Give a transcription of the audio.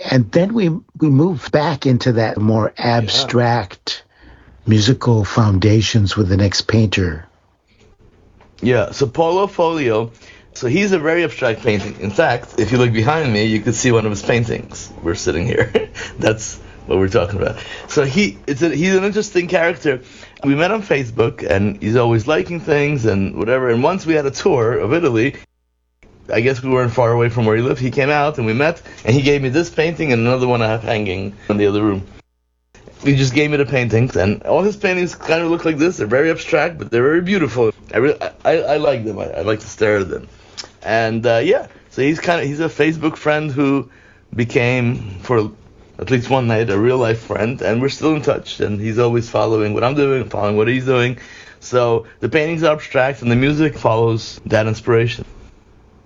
And then we moved back into that more abstract musical foundations with the next painter. Yeah, so Paulo Folio, so he's a very abstract painting. In fact, if you look behind me, you could see one of his paintings. We're sitting here. That's what we're talking about. So he's an interesting character. We met on Facebook, and he's always liking things and whatever. And once we had a tour of Italy, I guess we weren't far away from where he lived. He came out and we met, and he gave me this painting and another one I have hanging in the other room. He just gave me the paintings, and all his paintings kind of look like this. They're very abstract, but they're very beautiful. I like them. I like to stare at them. And so he's a Facebook friend who became, for at least one night, a real life friend, and we're still in touch. And he's always following what I'm doing, following what he's doing. So the paintings are abstract, and the music follows that inspiration.